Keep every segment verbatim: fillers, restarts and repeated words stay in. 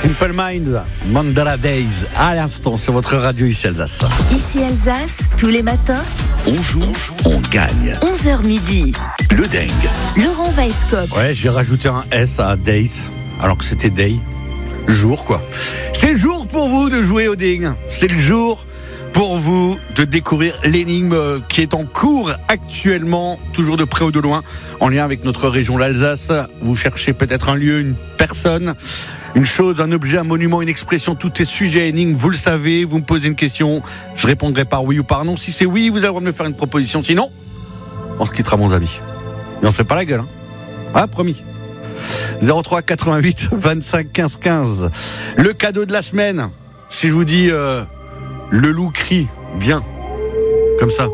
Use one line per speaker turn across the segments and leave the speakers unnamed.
Simple Mind, Mandala Days, à l'instant sur votre radio ici Alsace.
Ici Alsace, tous les matins,
On joue, on gagne.
onze heures midi.
Le dingue.
Laurent Weisskopf.
Ouais, j'ai rajouté un S à Days, alors que c'était Day. Jour, quoi. C'est le jour pour vous de jouer au ding. C'est le jour pour vous de découvrir l'énigme qui est en cours actuellement, toujours de près ou de loin, en lien avec notre région, l'Alsace. Vous cherchez peut-être un lieu, une personne, une chose, un objet, un monument, une expression, tout est sujet à énigme, vous le savez, vous me posez une question, je répondrai par oui ou par non. Si c'est oui, vous avez le droit de me faire une proposition, sinon, on se quittera mon avis. Et on se fait pas la gueule, hein. Ah, promis. zéro trois quatre-vingt-huit vingt-cinq quinze quinze. Le cadeau de la semaine, si je vous dis euh, le loup crie bien, comme ça.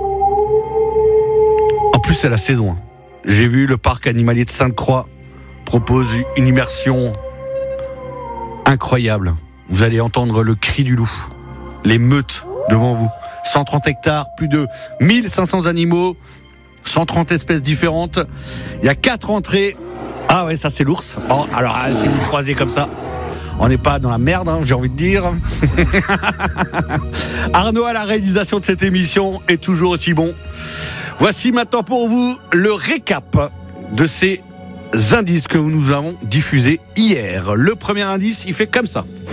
En plus, c'est la saison, hein. J'ai vu le parc animalier de Sainte-Croix propose une immersion incroyable. Vous allez entendre le cri du loup, les meutes devant vous. cent trente hectares, plus de mille cinq cents animaux, cent trente espèces différentes. Il y a quatre entrées. Ah ouais, ça c'est l'ours. Bon, alors si vous croisez comme ça, on n'est pas dans la merde, hein, j'ai envie de dire. Arnaud à la réalisation de cette émission est toujours aussi bon. Voici maintenant pour vous le récap de ces indices que nous avons diffusés hier. Le premier indice, il fait comme ça.